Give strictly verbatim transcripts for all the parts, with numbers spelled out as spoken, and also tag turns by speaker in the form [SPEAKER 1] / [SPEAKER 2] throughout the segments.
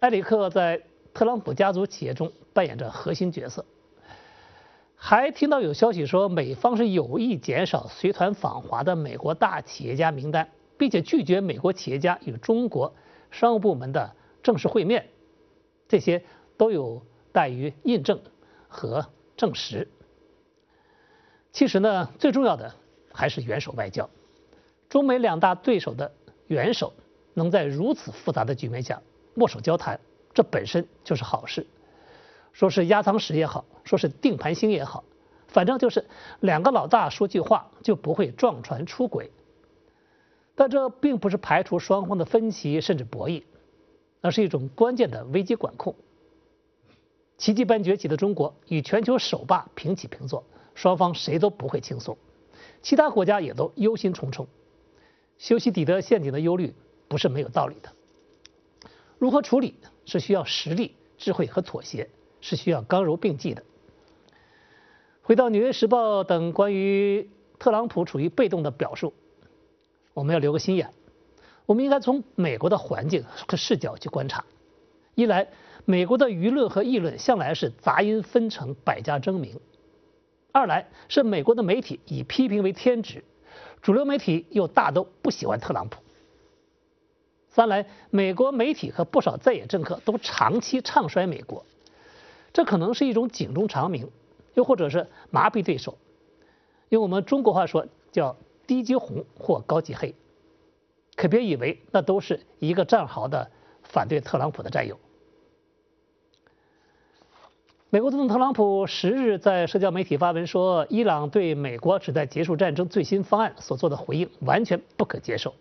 [SPEAKER 1] 埃里克在特朗普家族企业中扮演着核心角色。还听到有消息说，美方是有意减少随团访华的美国大企业家名单，并且拒绝美国企业家与中国商务部门的正式会面，这些都有待于印证和证实。其实呢，最重要的还是元首外交。中美两大对手的元首能在如此复杂的局面下握手交谈，这本身就是好事。说是压舱石也好，说是定盘星也好，反正就是两个老大说句话就不会撞船出轨。但这并不是排除双方的分歧甚至博弈，而是一种关键的危机管控。奇迹般崛起的中国与全球首霸平起平坐，双方谁都不会轻松，其他国家也都忧心忡忡。修昔底德陷阱的忧虑不是没有道理的。如何处理是需要实力、智慧和妥协，是需要刚柔并济的。回到《纽约时报》等关于特朗普处于被动的表述，我们要留个心眼，我们应该从美国的环境和视角去观察。一来，美国的舆论和议论向来是杂音纷呈、百家争鸣；二来是美国的媒体以批评为天职，主流媒体又大都不喜欢特朗普；三来，美国媒体和不少在野政客都长期唱衰美国，这可能是一种警钟长鸣，又或者是麻痹对手。用我们中国话说，叫低级红或高级黑。可别以为那都是一个战壕的反对特朗普的战友。美国总统特朗普十日在社交媒体发文说，伊朗对美国旨在结束战争最新方案所做的回应完全不可接受。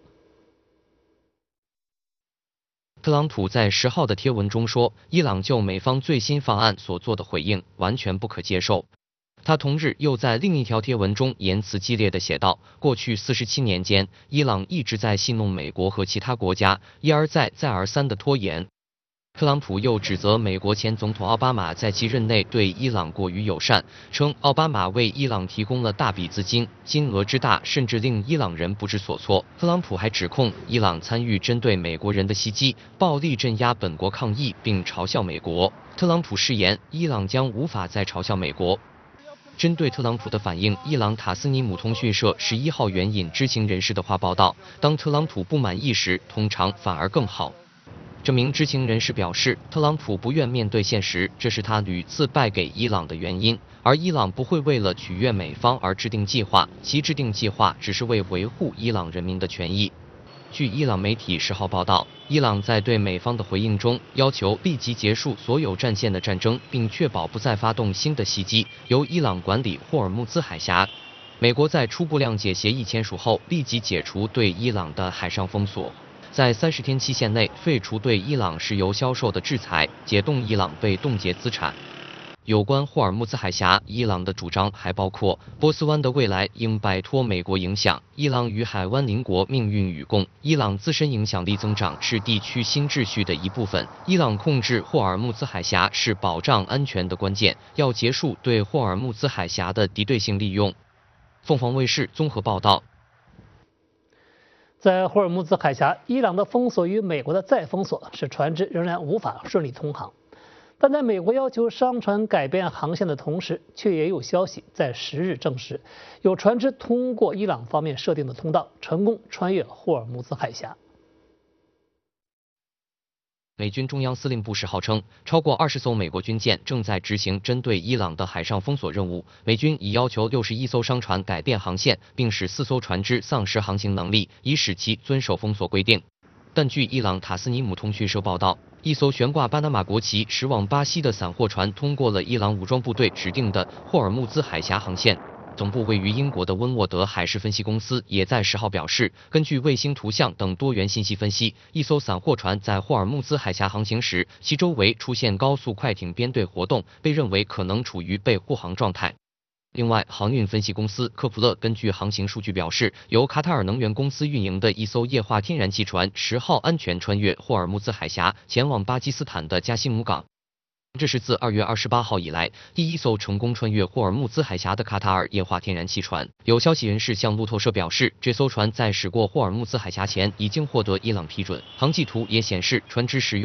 [SPEAKER 2] 特朗普在十号的贴文中说，伊朗就美方最新方案所做的回应完全不可接受。他同日又在另一条贴文中言辞激烈地写道，过去四十七年间，伊朗一直在戏弄美国和其他国家，一而再再而三地拖延。特朗普又指责美国前总统奥巴马在其任内对伊朗过于友善，称奥巴马为伊朗提供了大笔资金，金额之大甚至令伊朗人不知所措。特朗普还指控伊朗参与针对美国人的袭击，暴力镇压本国抗议，并嘲笑美国。特朗普誓言，伊朗将无法再嘲笑美国。针对特朗普的反应，伊朗塔斯尼姆通讯社十一号援引知情人士的话报道，当特朗普不满意时，通常反而更好。这名知情人士表示，特朗普不愿面对现实，这是他屡次败给伊朗的原因，而伊朗不会为了取悦美方而制定计划，其制定计划只是为维护伊朗人民的权益。据伊朗媒体十号报道，伊朗在对美方的回应中要求立即结束所有战线的战争，并确保不再发动新的袭击，由伊朗管理霍尔木兹海峡。美国在初步谅解协议签署后，立即解除对伊朗的海上封锁，在三十天期限内废除对伊朗石油销售的制裁，解冻伊朗被冻结资产。有关霍尔木兹海峡，伊朗的主张还包括波斯湾的未来应摆脱美国影响，伊朗与海湾邻国命运与共，伊朗自身影响力增长是地区新秩序的一部分，伊朗控制霍尔木兹海峡是保障安全的关键，要结束对霍尔木兹海峡的敌对性利用。凤凰卫视综合报道。
[SPEAKER 1] 在霍尔木兹海峡，伊朗的封锁与美国的再封锁使船只仍然无法顺利通航。但在美国要求商船改变航线的同时，却也有消息在十日证实，有船只通过伊朗方面设定的通道，成功穿越霍尔木兹海峡。
[SPEAKER 2] 美军中央司令部十号称，超过二十艘美国军舰正在执行针对伊朗的海上封锁任务。美军已要求六十一艘商船改变航线，并使四艘船只丧失航行能力，以使其遵守封锁规定。但据伊朗塔斯尼姆通讯社报道，一艘悬挂巴拿马国旗驶往巴西的散货船通过了伊朗武装部队指定的霍尔木兹海峡航线。总部位于英国的温沃德海事分析公司也在十号表示，根据卫星图像等多元信息分析，一艘散货船在霍尔木兹海峡航行时，其周围出现高速快艇编队活动，被认为可能处于被护航状态。另外，航运分析公司科普勒根据航行数据表示，由卡塔尔能源公司运营的一艘液化天然气船十号安全穿越霍尔木兹海峡，前往巴基斯坦的加西姆港。这是自二月二十八号以来第一艘成功穿越霍尔木兹海峡的卡塔尔液化天然气船。有消息人士向路透社表示，这艘船在驶过霍尔木兹海峡前已经获得伊朗批准。航迹图也显示，船只使用